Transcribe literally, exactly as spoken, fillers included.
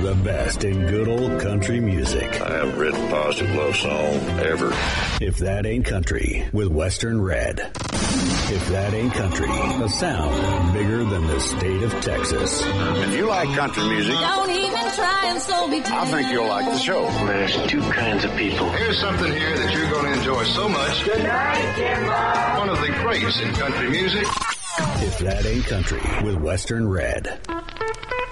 The best in good old country music. I haven't written a positive love song ever. If That Ain't Country with Western Red. If That Ain't Country, a sound bigger than the state of Texas. If you like country music, don't even try and slow me down. I think you'll like the show. There's two kinds of people. Here's something here that you're going to enjoy so much. Tonight, Jimbo. One of the greats in country music. If That Ain't Country with Western Red.